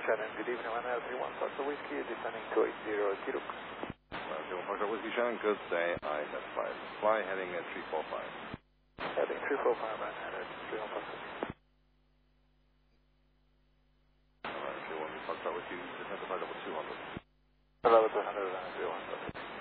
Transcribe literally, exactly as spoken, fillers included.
Shannon, good evening, one nine three one, Foxtrot Whiskey, descending to eight zero Kilo. Foxtrot Whiskey, Shannon, good day, I S five. Fly heading at three four five. Heading three four five, right headed three one five. Alright, three one, Foxtrot Whiskey, descend to flight level two hundred. Level two hundred, three one five.